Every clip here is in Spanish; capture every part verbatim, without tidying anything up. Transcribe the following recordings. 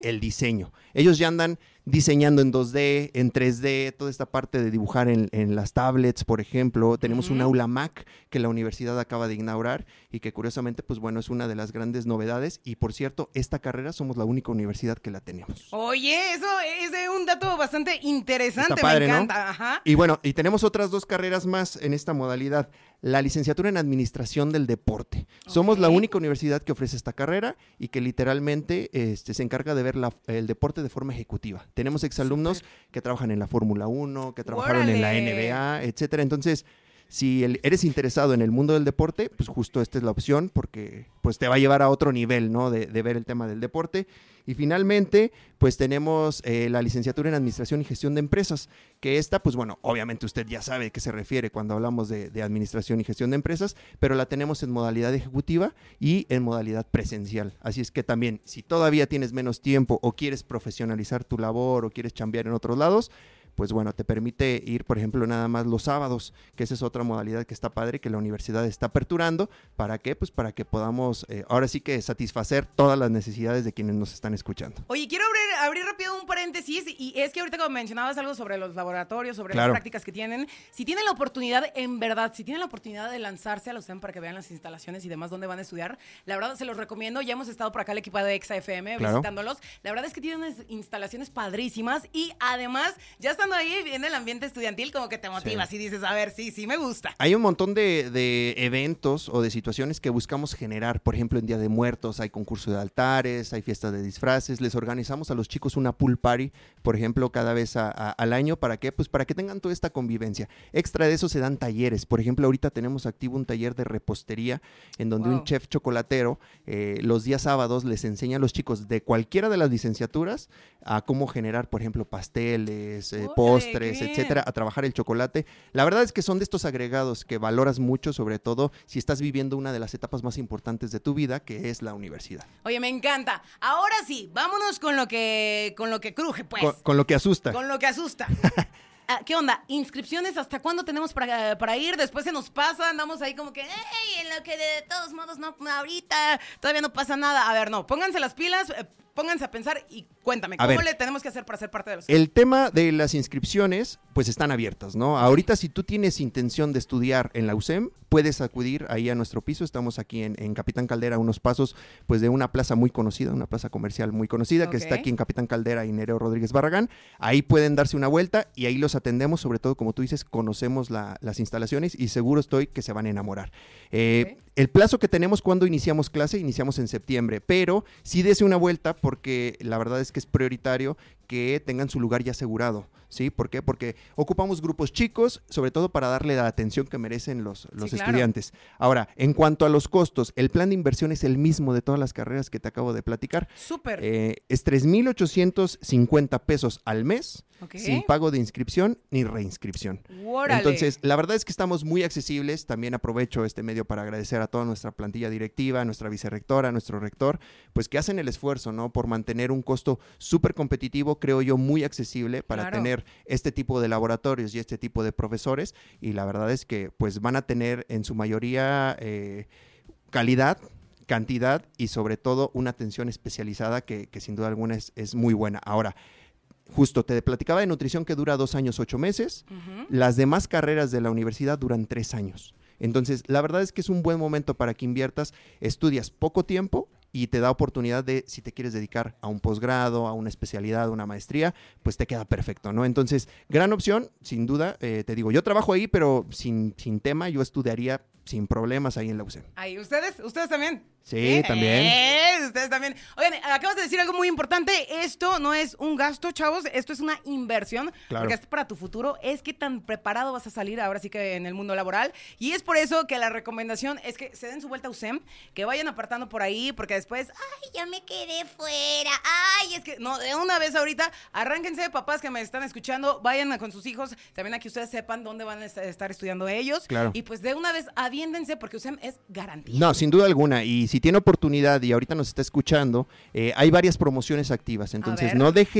el diseño. Ellos ya andan diseñando en dos D, en tres D, toda esta parte de dibujar en, en las tablets, por ejemplo. Tenemos uh-huh. un aula Mac que la universidad acaba de inaugurar y que curiosamente, pues bueno, es una de las grandes novedades. Y por cierto, esta carrera somos la única universidad que la tenemos. Oye, eso es un dato bastante interesante, Está padre, me encanta. ¿no? Ajá. Y bueno, y tenemos otras dos carreras más en esta modalidad. La licenciatura en Administración del Deporte. Okay. Somos la única universidad que ofrece esta carrera y que literalmente este, se encarga de ver la, el deporte de forma ejecutiva. Tenemos exalumnos Super. que trabajan en la Fórmula uno, que trabajaron ¡Órale! en la N B A, etcétera. Entonces, si el, eres interesado en el mundo del deporte, pues justo esta es la opción porque pues te va a llevar a otro nivel, ¿no? De, de ver el tema del deporte. Y finalmente, pues tenemos eh, la licenciatura en Administración y Gestión de Empresas, que esta, pues bueno, obviamente usted ya sabe a qué se refiere cuando hablamos de, de Administración y Gestión de Empresas, pero la tenemos en modalidad ejecutiva y en modalidad presencial. Así es que también, si todavía tienes menos tiempo o quieres profesionalizar tu labor o quieres chambear en otros lados, pues bueno, te permite ir, por ejemplo, nada más los sábados, que esa es otra modalidad que está padre, que la universidad está aperturando. ¿Para qué? Pues para que podamos, eh, ahora sí que satisfacer todas las necesidades de quienes nos están escuchando. Oye, quiero abrir, abrir rápido un paréntesis, y es que ahorita como mencionabas algo sobre los laboratorios, sobre claro. las prácticas que tienen, si tienen la oportunidad, en verdad, si tienen la oportunidad de lanzarse a la U S E M para que vean las instalaciones y demás donde van a estudiar, la verdad se los recomiendo. Ya hemos estado por acá el equipo de Exa F M claro. visitándolos. La verdad es que tienen unas instalaciones padrísimas y además, ya estando ahí viene el ambiente estudiantil, como que te motivas sí. y dices, a ver, sí, sí me gusta. Hay un montón de, de eventos o de situaciones que buscamos generar. Por ejemplo, en Día de Muertos hay concurso de altares, hay fiestas de disfraces. Les organizamos a los chicos una pool party, por ejemplo, cada vez a, a, al año. ¿Para qué? Pues para que tengan toda esta convivencia. Extra de eso se dan talleres. Por ejemplo, ahorita tenemos activo un taller de repostería en donde wow. un chef chocolatero eh, los días sábados les enseña a los chicos de cualquiera de las licenciaturas a cómo generar, por ejemplo, pasteles, eh, postres, etcétera, a trabajar el chocolate. La verdad es que son de estos agregados que valoras mucho, sobre todo si estás viviendo una de las etapas más importantes de tu vida, que es la universidad. Oye, me encanta. Ahora sí, vámonos con lo que con lo que cruje, pues. Con, con lo que asusta. Con lo que asusta. ¿Qué onda? ¿Inscripciones hasta cuándo tenemos para, para ir? Después se nos pasa, andamos ahí como que, ¡ey! En lo que de todos modos no, ahorita todavía no pasa nada. A ver, no, pónganse las pilas, eh, pónganse a pensar y cuéntame, ¿cómo ver, le tenemos que hacer para ser parte de los... El tema de las inscripciones, pues están abiertas, ¿no? Ahorita si tú tienes intención de estudiar en la U S E M, puedes acudir ahí a nuestro piso. Estamos aquí en, en Capitán Caldera, a unos pasos pues de una plaza muy conocida, una plaza comercial muy conocida, okay. que está aquí en Capitán Caldera y Nereo Rodríguez Barragán. Ahí pueden darse una vuelta y ahí los atendemos, sobre todo, como tú dices, conocemos la, las instalaciones y seguro estoy que se van a enamorar. Eh, okay. El plazo que tenemos cuando iniciamos clase, iniciamos en septiembre, pero sí dese una vuelta porque la verdad es que es prioritario que tengan su lugar ya asegurado, ¿sí? ¿Por qué? Porque ocupamos grupos chicos, sobre todo para darle la atención que merecen los, los sí, estudiantes. Claro. Ahora, en cuanto a los costos, el plan de inversión es el mismo de todas las carreras que te acabo de platicar. ¡Súper! Eh, es tres mil ochocientos cincuenta pesos al mes, okay. sin pago de inscripción ni reinscripción. ¡Órale! Entonces, la verdad es que estamos muy accesibles. También aprovecho este medio para agradecer a toda nuestra plantilla directiva, a nuestra vicerrectora, a nuestro rector, pues que hacen el esfuerzo, ¿no? Por mantener un costo súper competitivo, creo yo, muy accesible para claro. tener este tipo de laboratorios y este tipo de profesores, y la verdad es que pues van a tener en su mayoría eh, calidad, cantidad y sobre todo una atención especializada que, que sin duda alguna es, es muy buena. Ahora, justo te platicaba de nutrición que dura dos años, ocho meses, uh-huh. las demás carreras de la universidad duran tres años. Entonces, la verdad es que es un buen momento para que inviertas, estudias poco tiempo y te da oportunidad de, si te quieres dedicar a un posgrado, a una especialidad, a una maestría, pues te queda perfecto, ¿no? Entonces, gran opción, sin duda. Eh, te digo, yo trabajo ahí, pero sin, sin tema, yo estudiaría sin problemas ahí en la U S E M. Ahí, ¿ustedes? ¿Ustedes también? Sí, ¿Eh? también. Eh, ustedes también. Oigan, acabas de decir algo muy importante. Esto no es un gasto, chavos. Esto es una inversión. Claro. Porque es para tu futuro. Es que tan preparado vas a salir ahora sí que en el mundo laboral. Y es por eso que la recomendación es que se den su vuelta a U S E M, que vayan apartando por ahí, porque después, ay, ya me quedé fuera. Ay, es que, no, de una vez ahorita, arránquense, papás que me están escuchando, vayan con sus hijos, también a que ustedes sepan dónde van a estar estudiando ellos. Claro. Y pues de una vez, aviéndense, porque U S E M es garantía. No, sin duda alguna. Y si tiene oportunidad y ahorita nos está escuchando, eh, hay varias promociones activas. Entonces, no deje ir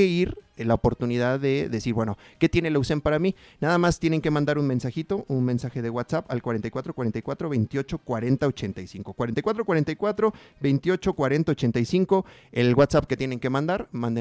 la oportunidad de decir, bueno, ¿qué tiene la U S E M para mí? Nada más tienen que mandar un mensajito, un mensaje de WhatsApp al cuarenta y cuatro cuarenta y cuatro veintiocho cuarenta ochenta y cinco. cuarenta y cuatro cuarenta y cuatro veintiocho cuarenta ochenta y cinco, el WhatsApp que tienen que mandar, manden